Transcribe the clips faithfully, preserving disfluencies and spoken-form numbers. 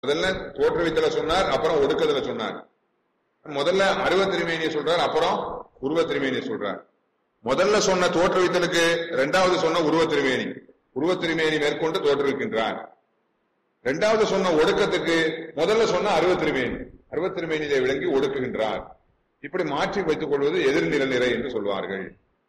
முதல்ல தோற்றுவித்தல சொன்னார், அப்புறம் ஒடுக்குதல சொன்னார். முதல்ல அருவ திருமேனியை சொல்றார், அப்புறம் உருவ திருமேனியை சொல்றார். முதல்ல சொன்ன தோற்றுவித்தலுக்கு இரண்டாவது சொன்ன உருவ திருமேனி, உருவ திருமேனி மேற்கொண்டு தோற்றுவிக்கின்றார். இரண்டாவது சொன்ன ஒடுக்கத்துக்கு முதல்ல சொன்ன அருவ திருமேனி, அருவ திருமேனியை விளங்கி ஒடுக்குகின்றார். இப்படி மாற்றி வைத்துக் கொள்வது எதிர்நிலை என்று சொல்வார்கள்.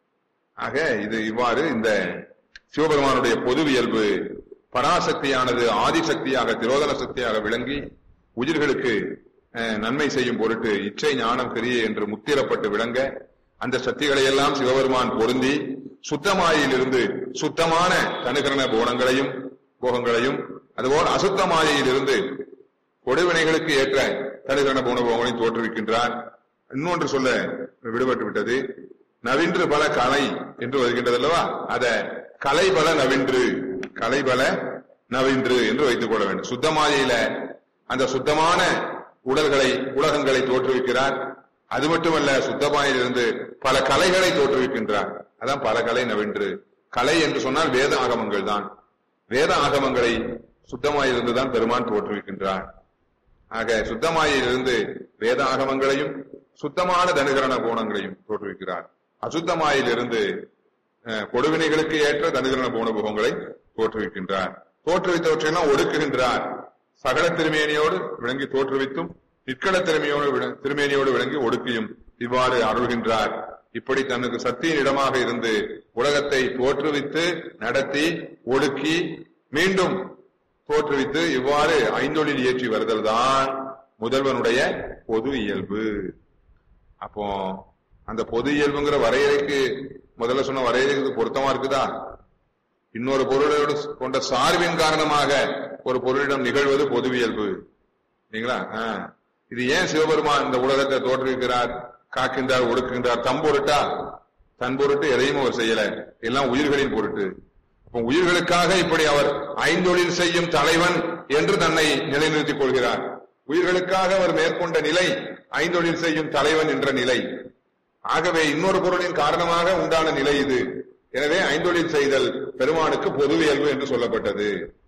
ஆக இது இவ்வாறு இந்த சிவபெருமானுடைய பொதுவியல்பு பராசக்தியானது ஆதிசக்தியாக திரோதன சக்தியாக விளங்கி உயிர்களுக்கு நன்மை செய்யும் பொருட்டு இச்சை ஞானம் கிரியை என்று முத்திரப்பட்டு விளங்க அந்த சக்திகளை எல்லாம் சிவபெருமான் பொருந்தி சுத்தமாயிலிருந்து சுத்தமான தனுகரண போனங்களையும் போகங்களையும் அதுபோல் அசுத்தமாயிலிருந்து கொடுவினைகளுக்கு ஏற்ற தனுகரண போன போகங்களையும் தோற்றுவிக்கின்றார். இன்னொன்று சொல்ல விடுபட்டு விட்டது. நவின்று பல கலை என்று வருகின்றது அல்லவா, அத கலைபல நவின்று கலைபல நவின்று என்று வைத்துக் கொள்ள வேண்டும். சுத்தமாயில அந்த சுத்தமான உடல்களை உலகங்களை தோற்றுவிக்கிறார். அது மட்டுமல்ல, சுத்தமாயிலிருந்து பல கலைகளை தோற்றுவிக்கின்றார். அதான் பல கலை நவின்று. கலை என்று சொன்னால் வேத ஆகமங்கள் தான். வேத ஆகமங்களை சுத்தமாயிருந்துதான் பெருமான் தோற்றுவிக்கின்றார். ஆக சுத்தமாயிலிருந்து வேத ஆகமங்களையும் சுத்தமான தனுகரண கோணங்களையும் தோற்றுவிக்கிறார். அசுத்தமாயிலிருந்து கொடுவினைகளுக்கு ஏற்ற தனுகரண போன போகங்களை தோற்றுவிக்கின்றார். தோற்றுவித்தவற்றையெல்லாம் ஒடுக்குகின்றார். சகல திருமேனியோடு விளங்கி தோற்றுவித்தும் நிற்கள திருமையோடு திருமேனியோடு விளங்கி ஒடுக்கியும் இவ்வாறு அருள்கின்றார். இப்படி தனக்கு சக்தியின் இடமாக இருந்து உலகத்தை தோற்றுவித்து நடத்தி ஒடுக்கி மீண்டும் தோற்றுவித்து இவ்வாறு ஐந்தொழில் இயற்றி வருதல் தான் முதல்வனுடைய பொது இயல்பு. அப்போ அந்த பொது இயல்புங்கிற வரையறைக்கு முதல்ல சொன்ன வரையறைக்கு பொருத்தமா இருக்குதா? இன்னொரு பொருளோடு கொண்ட சார்பின் காரணமாக ஒரு பொருளிடம் நிகழ்வது பொதுவியல்பு இல்லைங்களா? இது ஏன் சிவபெருமான் இந்த உலகத்தை தோற்றுவிக்கிறார், காக்கின்றார், ஒடுக்குகின்றார்? தம் பொருட்டா? தன் பொருட்டு எதையும் அவர் செய்யல, எல்லாம் உயிர்களின் பொருட்டு. உயிர்களுக்காக இப்படி அவர் ஐந்தொழில் செய்யும் தலைவன் என்று தன்னை நிலைநிறுத்திக் கொள்கிறார். உயிர்களுக்காக அவர் மேற்கொண்ட நிலை ஐந்தொழில் செய்யும் தலைவன் என்ற நிலை. ஆகவே இன்னொரு பொருளின் காரணமாக உண்டான நிலை இது. எனவே ஐந்தொழில் செய்தல் பெருமானுக்கு பொதுவியல்பு என்று சொல்லப்பட்டது.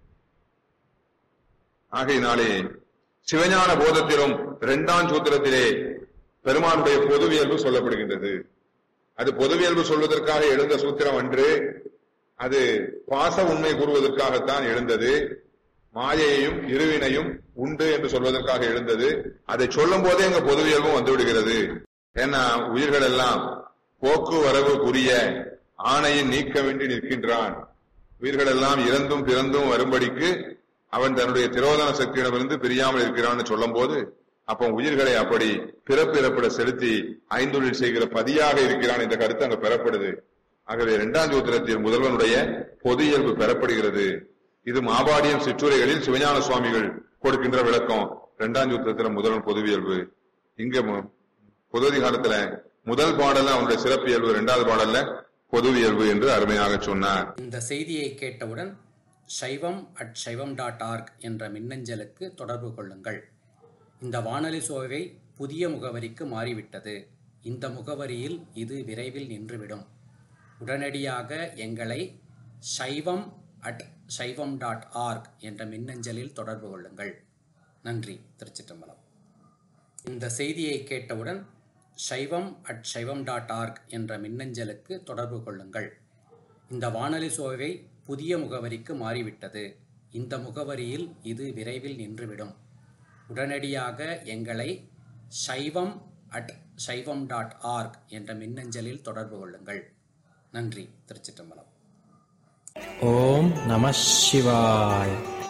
ஆகையினாலே சிவஞான போதத்திலும் இரண்டாம் சூத்திரத்திலே பெருமானுடைய பொதுவியல்பு சொல்லப்படுகின்றது. அது பொதுவியல்பு சொல்வதற்காக எழுந்த சூத்திரம் அன்று, அது பாச உண்மை கூறுவதற்காகத்தான் எழுந்தது. மாயையையும் இருவினையும் உண்டு என்று சொல்வதற்காக எழுந்தது. அதை சொல்லும் போதே அங்க பொதுவியல்பும் வந்துவிடுகிறது. ஏன்னா உயிர்கள் எல்லாம் போக்குவரவு புரிய ஆணையின் நீக்கமின்றி நிற்கின்றான். உயிர்கள் எல்லாம் இறந்தும் பிறந்தும் வரும்படிக்கு அவன் தன்னுடைய திரோதன சக்தியிடமிருந்து பிரியாமல் இருக்கிறான்னு சொல்லும் போது, அப்போ உயிர்களை அப்படி பிறப்பிறப்பிட செலுத்தி ஐந்தொழில் செய்கிற பதியாக இருக்கிறான் என்ற கருத்து அங்க பெறப்படுது. ஆகவே இரண்டாம் சூத்திரத்தில் முதல்வனுடைய பொது இயல்பு பெறப்படுகிறது. இது மாபாடியம் சிற்றுரைகளில் சிவஞான சுவாமிகள் கொடுக்கின்ற விளக்கம். இரண்டாம் சூத்திரத்தில் முதல்வன் பொதுவியல்பு. இங்க பொதுதிகாரத்துல முதல் பாடல்ல அவனுடைய சிறப்பு இயல்பு, இரண்டாவது பாடல்ல பொதுவியல்பு என்று அருமையாக சொன்னார். இந்த செய்தியை கேட்டவுடன் சைவம் அட் சைவம் டாட் ஆர்க் என்ற மின்னஞ்சலுக்கு தொடர்பு கொள்ளுங்கள். இந்த வானொலி சோவை புதிய முகவரிக்கு மாறிவிட்டது. இந்த முகவரியில் இது விரைவில் நின்றுவிடும். உடனடியாக எங்களை சைவம் அட் சைவம் டாட் ஆர்க் என்ற மின்னஞ்சலில் தொடர்பு கொள்ளுங்கள். நன்றி. திருச்சிற்றம்பலம். இந்த செய்தியை கேட்டவுடன் சைவம் அட் சைவம் டாட் ஆர்க் என்ற மின்னஞ்சலுக்கு தொடர்பு கொள்ளுங்கள். இந்த வானொலி சோவை புதிய முகவரிக்கு மாறிவிட்டது. இந்த முகவரியில் இது விரைவில் நின்றுவிடும். உடனடியாக எங்களை சைவம் அட் சைவம் டாட் ஆர்க் என்ற மின்னஞ்சலில் தொடர்பு கொள்ளுங்கள். நன்றி. திருச்சிற்றம்பலம். ஓம் நம சிவாய.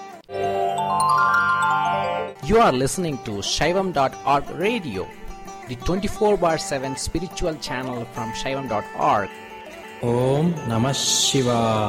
You are listening to shaivam dot org radio, the twenty-four bar seven spiritual channel from shaivam dot org. Om Namah Shivaya.